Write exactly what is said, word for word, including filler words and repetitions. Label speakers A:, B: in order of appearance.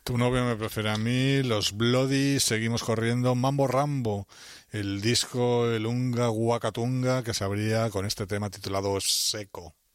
A: Tu novio me prefiere a mí, los Bloody, seguimos corriendo, Mambo Rambo, el disco, el Unga Huacatunga, que se abría con este tema titulado Seco.